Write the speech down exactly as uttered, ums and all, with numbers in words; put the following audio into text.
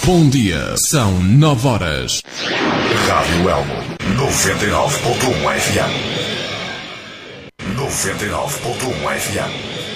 Bom dia, são nove horas. Rádio Elmo, noventa e nove ponto um F M. noventa e nove ponto um F M.